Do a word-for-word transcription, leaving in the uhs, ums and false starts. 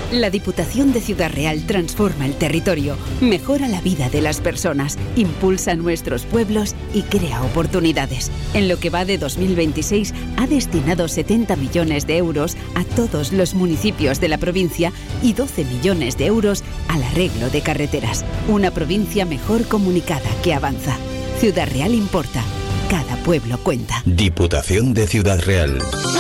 La Diputación de Ciudad Real transforma el territorio, mejora la vida de las personas, impulsa nuestros pueblos y crea oportunidades. En lo que va de dos mil veintiséis ha destinado setenta millones de euros a todos los municipios de la provincia y doce millones de euros al arreglo de carreteras. Una provincia mejor comunicada que avanza. Ciudad Real importa. Cada pueblo cuenta. Diputación de Ciudad Real.